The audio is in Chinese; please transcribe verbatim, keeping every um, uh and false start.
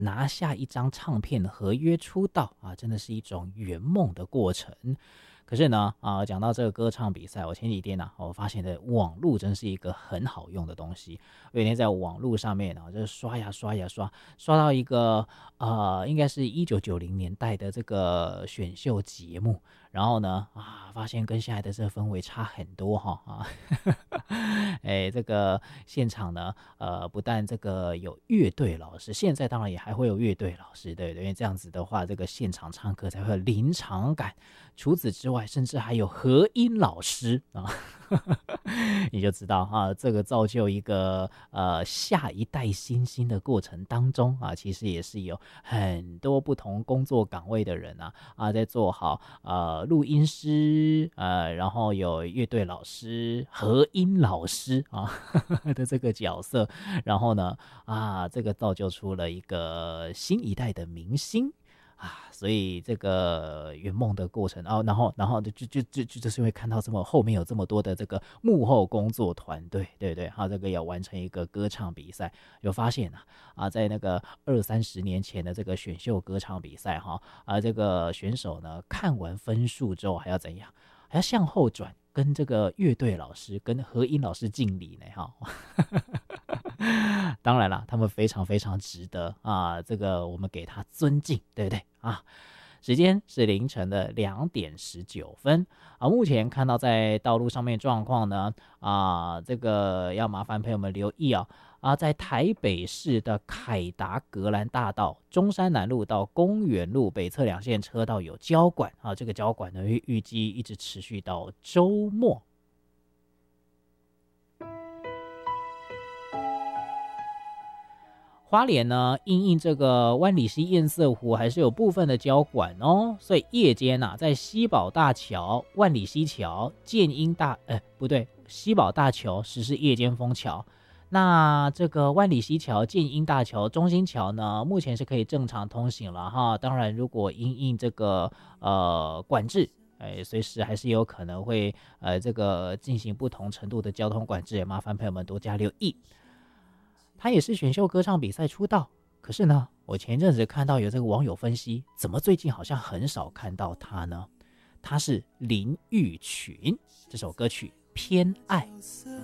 拿下一张唱片合约出道啊，真的是一种圆梦的过程。可是呢，啊，讲到这个歌唱比赛，我前几天呢、啊，我发现的网络真是一个很好用的东西。我有一天在网络上面啊，就是刷呀刷呀刷，刷到一个呃，应该是一九九零年代的这个选秀节目，然后呢，啊，发现跟现在的这个氛围差很多哈啊，哎，这个现场呢，呃，不但这个有乐队老师，现在当然也还会有乐队老师，对不对？因为这样子的话，这个现场唱歌才会有临场感。除此之外，甚至还有和音老师啊，你就知道啊，这个造就一个呃下一代新星的过程当中啊，其实也是有很多不同工作岗位的人啊啊在做好呃录音师呃，然后有乐队老师、和音老师啊的这个角色，然后呢啊，这个造就出了一个新一代的明星。啊，所以这个圆梦的过程，哦，然后，然后就就就就就是因为看到这么后面有这么多的这个幕后工作团队，对不对？哈，这个要完成一个歌唱比赛，有发现啊啊，在那个二三十年前的这个选秀歌唱比赛，哈啊，这个选手呢看完分数之后还要怎样？还要向后转，跟这个乐队老师、跟和音老师敬礼呢，哈。当然啦，他们非常非常值得啊，这个我们给他尊敬，对不对啊？时间是凌晨的两点十九分啊。目前看到在道路上面状况呢啊，这个要麻烦朋友们留意啊啊，在台北市的凯达格兰大道、中山南路到公园路北侧两线车道有交管啊，这个交管呢预计一直持续到周末。花莲呢，因应这个万里溪堰塞湖还是有部分的交管哦，所以夜间啊，在西宝大桥、万里溪桥、建英大，哎，不对，西宝大桥实施夜间封桥。那这个万里溪桥、建英大桥、中心桥呢，目前是可以正常通行了哈。当然，如果因应这个呃管制，哎，随时还是有可能会呃这个进行不同程度的交通管制，也麻烦朋友们多加留意。他也是选秀歌唱比赛出道，可是呢，我前阵子看到有这个网友分析，怎么最近好像很少看到他呢？他是林育群，这首歌曲《偏爱》。